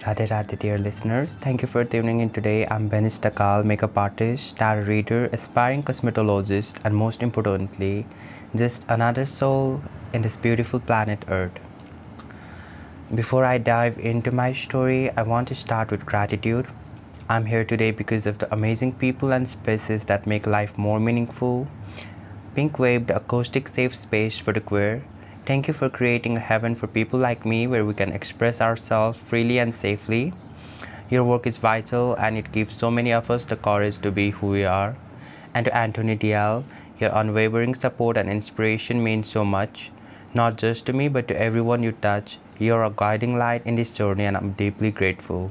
Radhe Radhe, dear listeners. Thank you for tuning in today. I'm Benis Takal, makeup artist, tarot reader, aspiring cosmetologist, and most importantly, just another soul in this beautiful planet Earth. Before I dive into my story, I want to start with gratitude. I'm here today because of the amazing people and spaces that make life more meaningful. Pink Wave, the acoustic safe space for the queer. Thank you for creating a heaven for people like me where we can express ourselves freely and safely. Your work is vital and it gives so many of us the courage to be who we are. And to Anthony DL, your unwavering support and inspiration means so much, not just to me but to everyone you touch. You're a guiding light in this journey and I'm deeply grateful.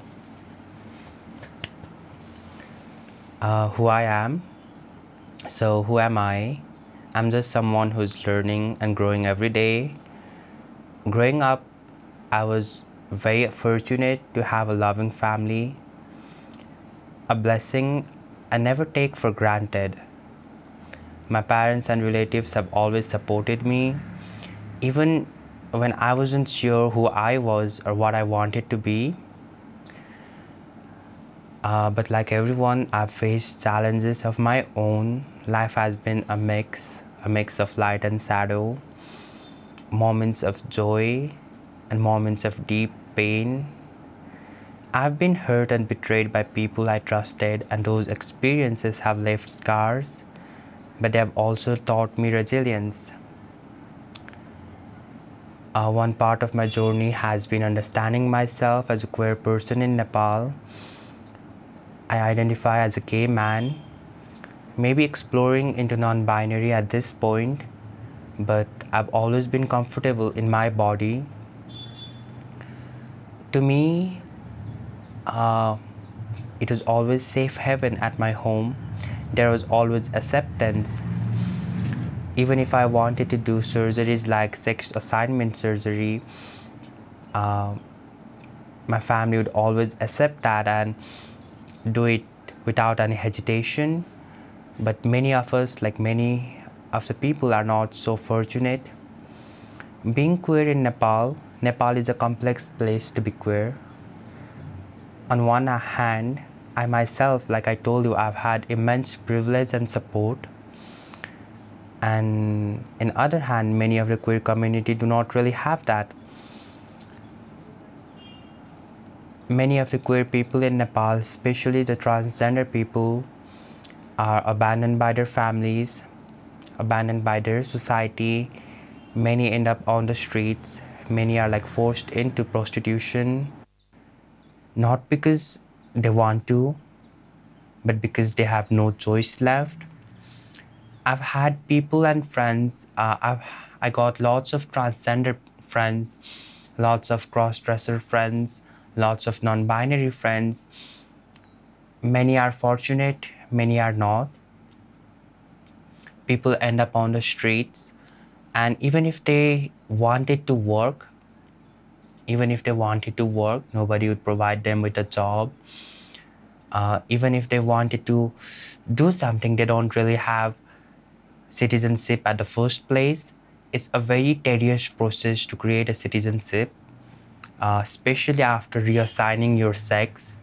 Who I am? So, who am I? I'm just someone who's learning and growing every day. Growing up, I was very fortunate to have a loving family, a blessing I never take for granted. My parents and relatives have always supported me, even when I wasn't sure who I was or what I wanted to be. But like everyone, I've faced challenges of my own. Life has been a mix of light and shadow, moments of joy and moments of deep pain. I've been hurt and betrayed by people I trusted, and those experiences have left scars, but they have also taught me resilience. One part of my journey has been understanding myself as a queer person in Nepal. I identify as a gay man, maybe exploring into non binary at this point, but I've always been comfortable in my body. To me, it was always safe haven at my home. There was always acceptance. Even if I wanted to do surgeries like sex assignment surgery, uh, my family would always accept that and do it without any hesitation. But many of us, like many of the people, are not so fortunate. Being queer in Nepal is a complex place to be queer. On one hand, I myself, like I told you, I've had immense privilege and support. And on other hand, many of the queer community do not really have that. Many of the queer people in Nepal, especially the transgender people, are abandoned by their families, abandoned by their society. Many end up on the streets. Many are like forced into prostitution, not because they want to, but because they have no choice left. I've had people and friends. I got lots of transgender friends, lots of cross-dresser friends, lots of non-binary friends. Many are fortunate, many are not. People end up on the streets, and even if they wanted to work, nobody would provide them with a job. Even if they wanted to do something, they don't really have citizenship at the first place. It's a very tedious process to create a citizenship, especially after reassigning your sex.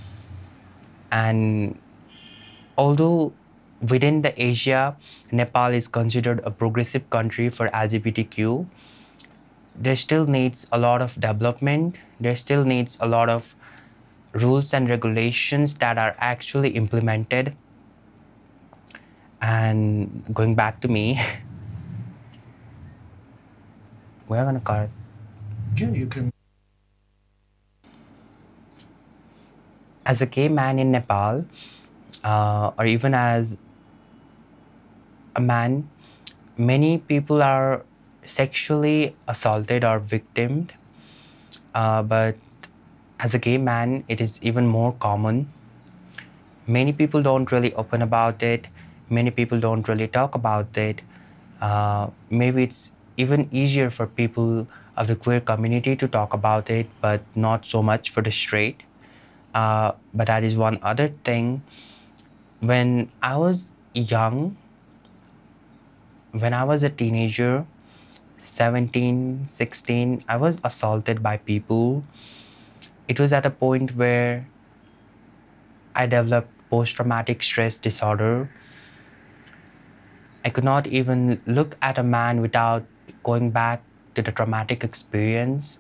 And although within the Asia, Nepal is considered a progressive country for LGBTQ, there still needs a lot of development. There still needs a lot of rules and regulations that are actually implemented. And going back to me, we're gonna cut. Yeah, you can. As a gay man in Nepal, or even as a man, many people are sexually assaulted or victimed. But as a gay man, it is even more common. Many people don't really open about it. Many people don't really talk about it. Maybe it's even easier for people of the queer community to talk about it, but not so much for the straight. But that is one other thing. When I was young, when I was a teenager, 17, 16, I was assaulted by people. It was at a point where I developed post-traumatic stress disorder. I could not even look at a man without going back to the traumatic experience.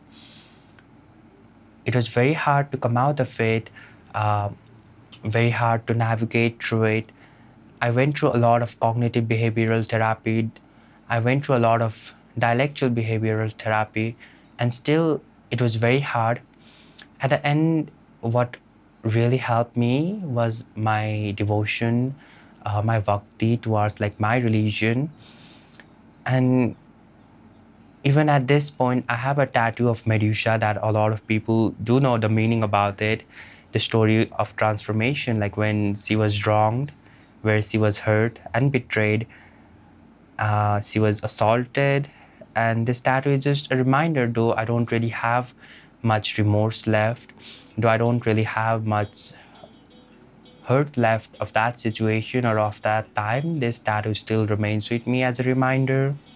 It was very hard to come out of it, uh, very hard to navigate through it. I went through a lot of cognitive behavioral therapy. I went through a lot of dialectical behavioral therapy, and still it was very hard. At the end, what really helped me was my devotion, my bhakti towards like my religion. And even at this point, I have a tattoo of Medusa that a lot of people do know the meaning about it, the story of transformation, like when she was wronged, where she was hurt and betrayed, she was assaulted. And this tattoo is just a reminder, though I don't really have much remorse left, though I don't really have much hurt left of that situation or of that time, this tattoo still remains with me as a reminder.